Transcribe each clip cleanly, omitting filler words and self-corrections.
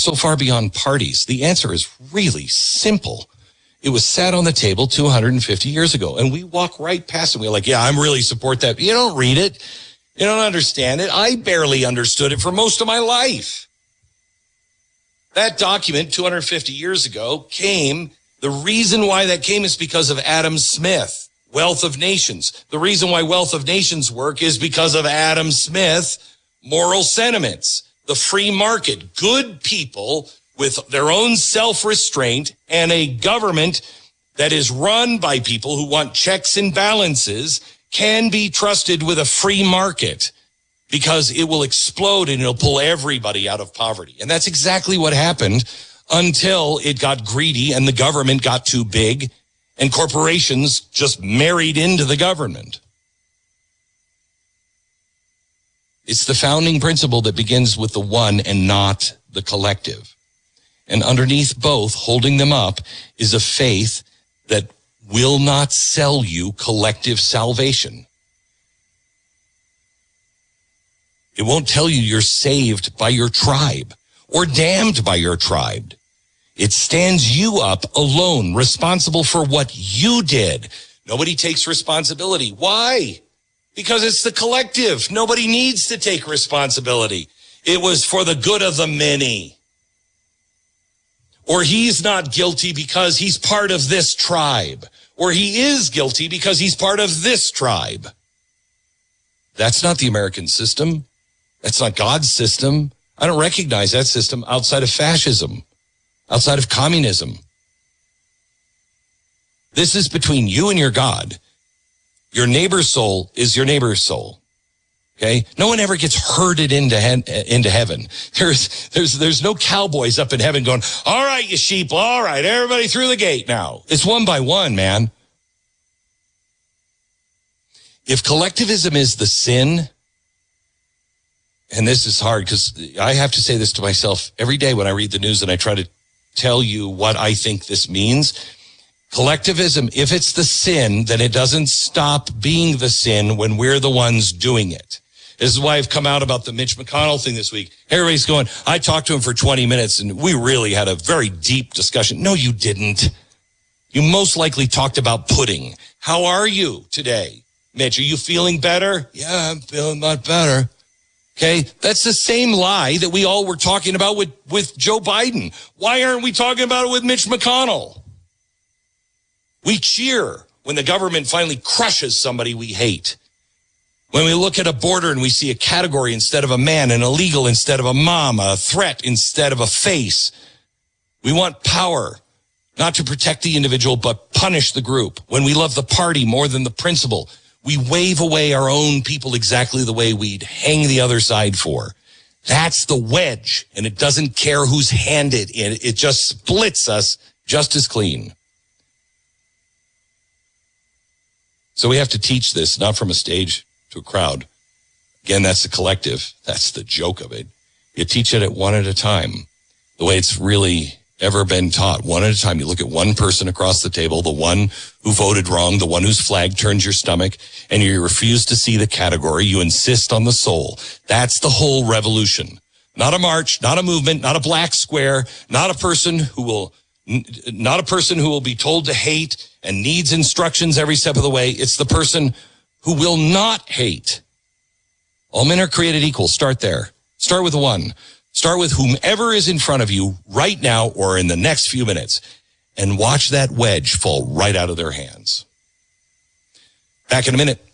so far beyond parties? The answer is really simple. It was sat on the table 250 years ago, and we walk right past it. We're like, yeah, I'm really support that. You don't read it. You don't understand it. I barely understood it for most of my life. That document 250 years ago came. The reason why that came is because of Adam Smith, Wealth of Nations. The reason why Wealth of Nations work is because of Adam Smith, Moral Sentiments, the free market, good people with their own self-restraint, and a government that is run by people who want checks and balances can be trusted with a free market, because it will explode and it'll pull everybody out of poverty. And that's exactly what happened until it got greedy and the government got too big and corporations just married into the government. It's the founding principle that begins with the one and not the collective. And underneath both, holding them up, is a faith that will not sell you collective salvation. It won't tell you you're saved by your tribe or damned by your tribe. It stands you up alone, responsible for what you did. Nobody takes responsibility. Why? Because it's the collective. Nobody needs to take responsibility. It was for the good of the many. Or he's not guilty because he's part of this tribe. Or he is guilty because he's part of this tribe. That's not the American system. That's not God's system. I don't recognize that system outside of fascism, outside of communism. This is between you and your God. Your neighbor's soul is your neighbor's soul. Okay? No one ever gets herded into heaven. There's no cowboys up in heaven going, all right, you sheep, all right, everybody through the gate now. It's one by one, man. If collectivism is the sin, and this is hard because I have to say this to myself every day when I read the news and I try to tell you what I think this means. Collectivism, if it's the sin, then it doesn't stop being the sin when we're the ones doing it. This is why I've come out about the Mitch McConnell thing this week. Everybody's going, I talked to him for 20 minutes and we really had a very deep discussion. No, you didn't. You most likely talked about pudding. How are you today, Mitch? Are you feeling better? Yeah, I'm feeling much better. Okay, that's the same lie that we all were talking about with Joe Biden. Why aren't we talking about it with Mitch McConnell? We cheer when the government finally crushes somebody we hate. When we look at a border and we see a category instead of a man, an illegal instead of a mom, a threat instead of a face. We want power, not to protect the individual, but punish the group. When we love the party more than the principle, we wave away our own people exactly the way we'd hang the other side for. That's the wedge, and it doesn't care who's handed it. It just splits us just as clean. So we have to teach this, not from a stage to a crowd. Again, that's the collective. That's the joke of it. You teach it at one at a time, the way it's really ever been taught. One at a time. You look at one person across the table, the one who voted wrong, the one whose flag turns your stomach, and you refuse to see the category. You insist on the soul. That's the whole revolution. Not a march, not a movement, not a black square, not a person who will be told to hate and needs instructions every step of the way. It's the person who will not hate. All men are created equal. Start there. Start with one. Start with whomever is in front of you right now or in the next few minutes, and watch that wedge fall right out of their hands. Back in a minute.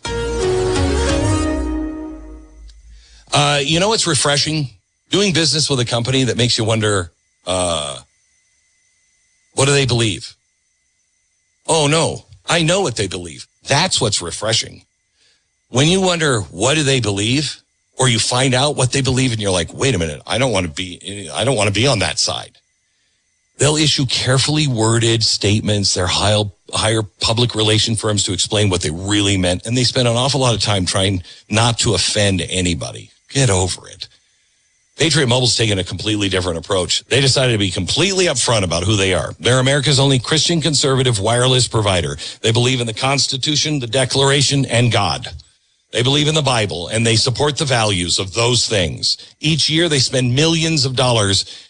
You know what's refreshing? Doing business with a company that makes you wonder, what do they believe? Oh, no, I know what they believe. That's what's refreshing. When you wonder, what do they believe? Or you find out what they believe and you're like, wait a minute, I don't want to be on that side. They'll issue carefully worded statements. They're hire public relation firms to explain what they really meant. And they spend an awful lot of time trying not to offend anybody. Get over it. Patriot Mobile's taken a completely different approach. They decided to be completely upfront about who they are. They're America's only Christian conservative wireless provider. They believe in the Constitution, the Declaration, and God. They believe in the Bible, and they support the values of those things. Each year, they spend millions of dollars